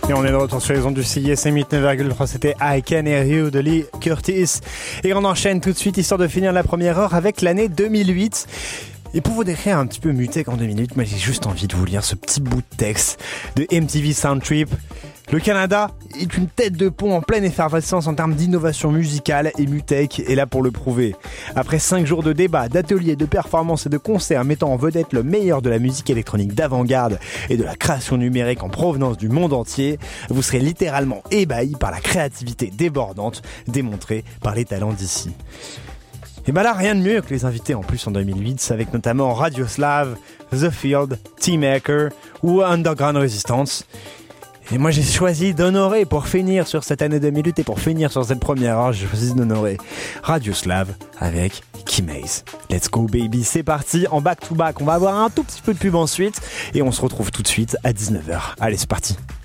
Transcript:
Et on est de retour sur les ondes du CISM 89,3, c'était I Can Hear You de Lee Curtis. Et on enchaîne tout de suite, histoire de finir la première heure avec l'année 2008. Et pour vous décrire un petit peu Mutek en 2 minutes, moi j'ai juste envie de vous lire ce petit bout de texte de MTV Sound Trip. Le Canada est une tête de pont en pleine effervescence en termes d'innovation musicale et Mutek est là pour le prouver. Après 5 jours de débats, d'ateliers, de performances et de concerts mettant en vedette le meilleur de la musique électronique d'avant-garde et de la création numérique en provenance du monde entier, vous serez littéralement ébahi par la créativité débordante démontrée par les talents d'ici. Et bah là, rien de mieux que les invités en plus en 2008, avec notamment Radioslav, The Field, Teamaker ou Underground Resistance. Et moi j'ai choisi d'honorer pour finir sur cette année 2008 et pour finir sur cette première heure, j'ai choisi d'honorer Radioslav avec Keymaze. Let's go baby, c'est parti en back to back. On va avoir un tout petit peu de pub ensuite et on se retrouve tout de suite à 19h. Allez, c'est parti.